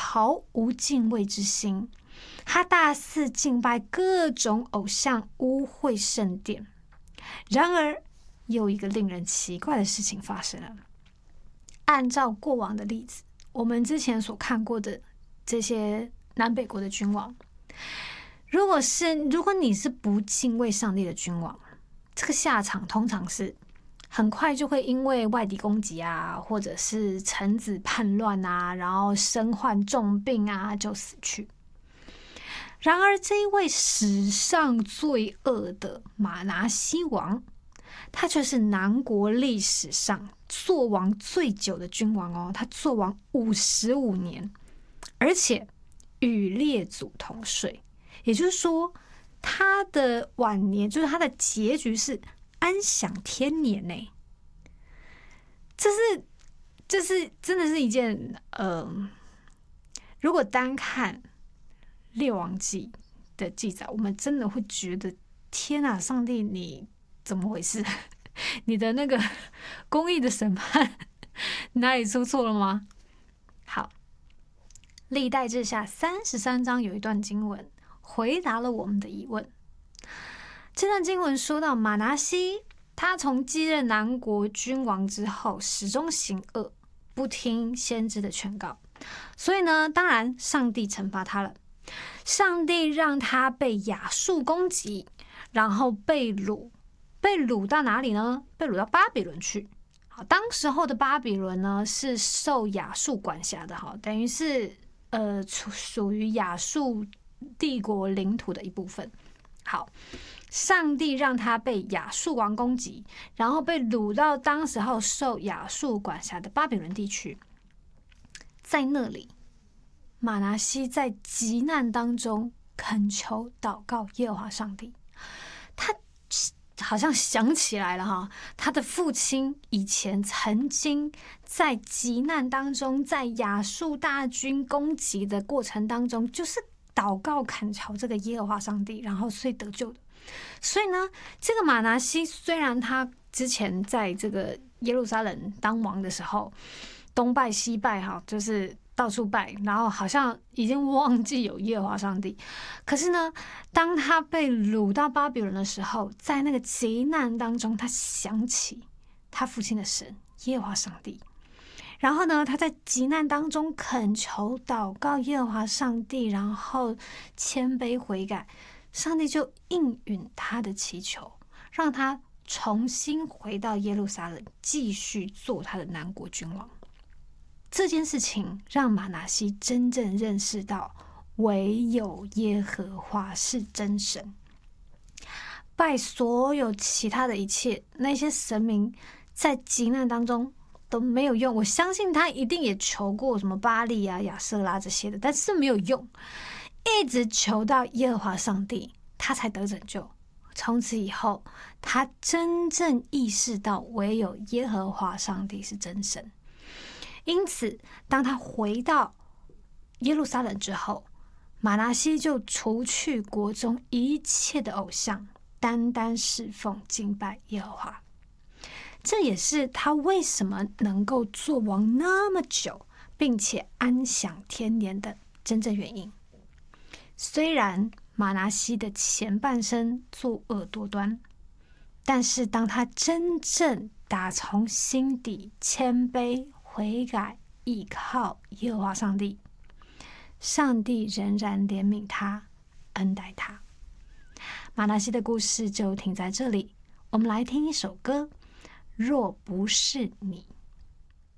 毫无敬畏之心，他大肆敬拜各种偶像，污秽圣殿。然而，又一个令人奇怪的事情发生了。按照过往的例子，我们之前所看过的这些南北国的君王，如果你是不敬畏上帝的君王，这个下场通常是很快就会因为外敌攻击啊，或者是臣子叛乱啊，然后身患重病啊，就死去。然而，这一位史上最恶的马拿西王，他却是南国历史上做王最久的君王哦，他做王55年，而且与列祖同岁，也就是说，他的晚年就是他的结局是安享天年呢。这是真的是一件如果单看列王记的记载，我们真的会觉得天啊，上帝你怎么回事？你的那个公义的审判哪里出错了吗？好，历代志下33章有一段经文回答了我们的疑问。这段经文说到马拿西，他从继任南国君王之后，始终行恶，不听先知的劝告，所以呢，当然上帝惩罚他了。上帝让他被亚述攻击，然后被掳到哪里呢？被掳到巴比伦去。好，当时候的巴比伦呢是受亚述管辖的，好，等于是属于亚述帝国领土的一部分。好，上帝让他被亚述王攻击，然后被掳到当时候受亚述管辖的巴比伦地区。在那里，马拿西在急难当中恳求祷告耶和华上帝，他好像想起来了哈，他的父亲以前曾经在急难当中，在亚述大军攻击的过程当中，就是祷告恳求这个耶和华上帝，然后所以得救的。所以呢，这个马拿西虽然他之前在这个耶路撒冷当王的时候，东拜西拜哈，就是到处拜，然后好像已经忘记有耶和华上帝。可是呢，当他被掳到巴比伦的时候，在那个急难当中，他想起他父亲的神耶和华上帝。然后呢，他在急难当中恳求祷告耶和华上帝，然后谦卑悔改，上帝就应允他的祈求，让他重新回到耶路撒冷，继续做他的南国君王。这件事情让马拿西真正认识到，唯有耶和华是真神，拜所有其他的一切那些神明，在急难当中都没有用。我相信他一定也求过什么巴力啊、亚瑟拉这些的，但是没有用，一直求到耶和华上帝，他才得拯救。从此以后，他真正意识到唯有耶和华上帝是真神。因此，当他回到耶路撒冷之后，马拿西就除去国中一切的偶像，单单侍奉敬拜耶和华。这也是他为什么能够做王那么久，并且安享天年的真正原因。虽然马拿西的前半生作恶多端，但是当他真正打从心底谦卑悔改，依靠耶和华上帝，上帝仍然怜悯他，恩待他。马拿西的故事就停在这里，我们来听一首歌，若不是你。